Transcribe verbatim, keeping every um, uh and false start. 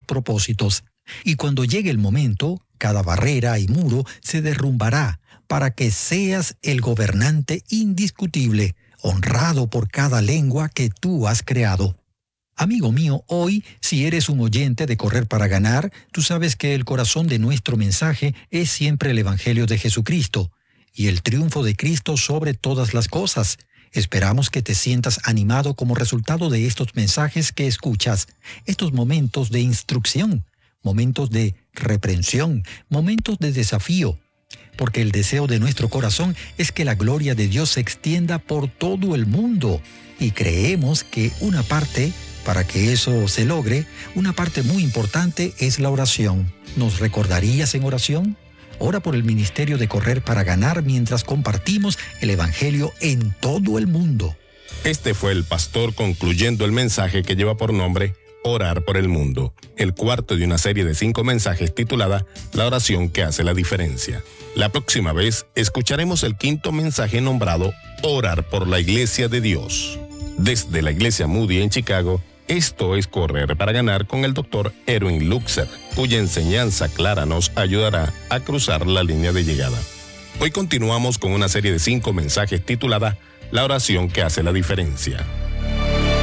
propósitos. Y cuando llegue el momento, cada barrera y muro se derrumbará para que seas el gobernante indiscutible, honrado por cada lengua que tú has creado. Amigo mío, hoy, si eres un oyente de Correr para Ganar, tú sabes que el corazón de nuestro mensaje es siempre el Evangelio de Jesucristo y el triunfo de Cristo sobre todas las cosas. Esperamos que te sientas animado como resultado de estos mensajes que escuchas, estos momentos de instrucción, momentos de reprensión, momentos de desafío, porque el deseo de nuestro corazón es que la gloria de Dios se extienda por todo el mundo y creemos que una parte, para que eso se logre, una parte muy importante es la oración. ¿Nos recordarías en oración? Ora por el ministerio de Correr para Ganar mientras compartimos el Evangelio en todo el mundo. Este fue el pastor concluyendo el mensaje que lleva por nombre Orar por el mundo, el cuarto de una serie de cinco mensajes titulada La oración que hace la diferencia. La próxima vez escucharemos el quinto mensaje nombrado Orar por la Iglesia de Dios. Desde la Iglesia Moody en Chicago, esto es Correr para Ganar con el doctor Erwin Luxer, cuya enseñanza clara nos ayudará a cruzar la línea de llegada. Hoy continuamos con una serie de cinco mensajes titulada La oración que hace la diferencia.